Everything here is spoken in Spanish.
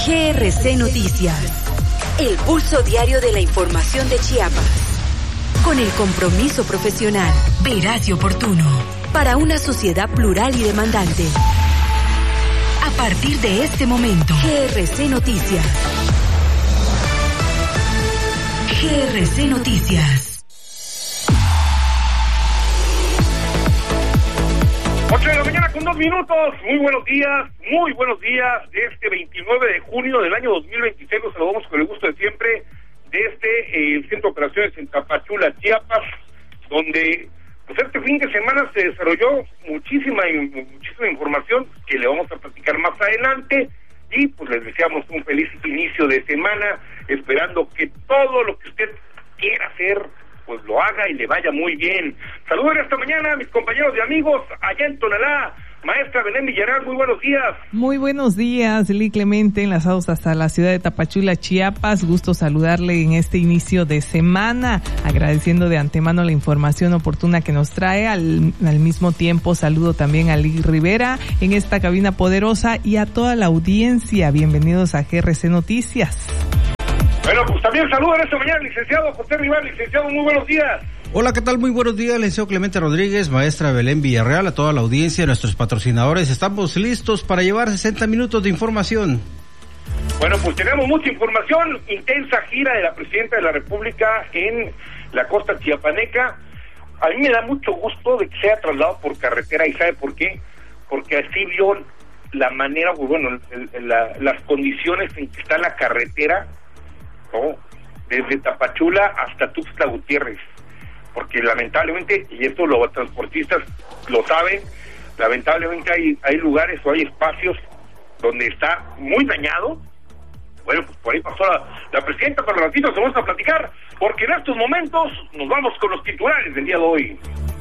GRC Noticias, el pulso diario de la información de Chiapas, con el compromiso profesional, veraz y oportuno, para una sociedad plural y demandante. A partir de este momento, GRC Noticias. GRC Noticias. 8 de la mañana con 2 minutos. Muy buenos días de este 29 de junio del año 2026. Los saludamos con el gusto de siempre desde el Centro de Operaciones en Tapachula, Chiapas, donde pues este fin de semana se desarrolló muchísima información que le vamos a platicar más adelante, y pues les deseamos un feliz inicio de semana, esperando que todo lo que usted quiera hacer pues lo haga y le vaya muy bien. Saludos esta mañana a mis compañeros y amigos allá en Tonalá. Maestra Belén Villarreal, muy buenos días. Muy buenos días, Lee Clemente, enlazados hasta la ciudad de Tapachula, Chiapas. Gusto saludarle en este inicio de semana, agradeciendo de antemano la información oportuna que nos trae. Al mismo tiempo, saludo también a Lee Rivera en esta cabina poderosa y a toda la audiencia. Bienvenidos a GRC Noticias. Bueno, pues también saludan esta mañana al licenciado José Rival. Licenciado, muy buenos días. Hola, ¿qué tal? Muy buenos días, licenciado Clemente Rodríguez, maestra Belén Villarreal, a toda la audiencia, a nuestros patrocinadores. Estamos listos para llevar 60 minutos de información. Bueno, pues tenemos mucha información. Intensa gira de la Presidenta de la República en la costa chiapaneca. A mí me da mucho gusto de que sea trasladado por carretera. ¿Y sabe por qué? Porque así vio la manera, pues bueno, las condiciones en que está la carretera, ¿no? Desde Tapachula hasta Tuxtla Gutiérrez, porque lamentablemente, y esto los transportistas lo saben, lamentablemente hay lugares o hay espacios donde está muy dañado. Bueno, pues por ahí pasó la Presidenta, pero ratito se vamos a platicar, porque en estos momentos nos vamos con los titulares del día de hoy.